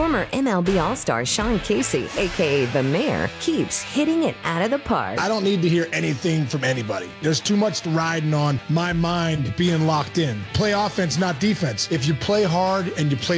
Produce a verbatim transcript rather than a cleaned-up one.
Former M L B All-Star Sean Casey, a k a. The Mayor, keeps hitting it out of the park. I don't need to hear anything from anybody. There's too much riding on my mind being locked in. Play offense, not defense. If you play hard and you play